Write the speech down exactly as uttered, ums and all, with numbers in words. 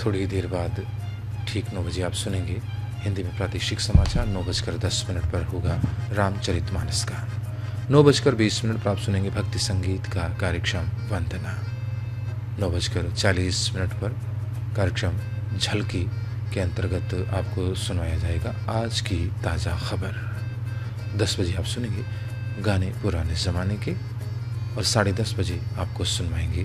थोड़ी ही देर बाद ठीक नौ बजे आप सुनेंगे हिंदी में प्रादेशिक समाचार। नौ बजकर दस मिनट पर होगा रामचरितमानस का। नौ बजकर बीस मिनट पर आप सुनेंगे भक्ति संगीत का कार्यक्रम वंदना। नौ बजकर चालीस मिनट पर कार्यक्रम झलकी के अंतर्गत आपको सुनाया जाएगा आज की ताज़ा खबर। दस बजे आप सुनेंगे गाने पुराने ज़माने के और साढ़े दस बजे आपको सुनवाएंगे